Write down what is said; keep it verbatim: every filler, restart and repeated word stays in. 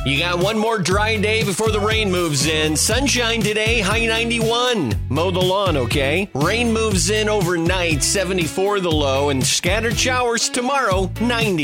You got one more dry day before the rain moves in. Sunshine today, high ninety-one. Mow the lawn, okay? Rain moves in overnight, seventy-four the low, and scattered showers tomorrow, ninety.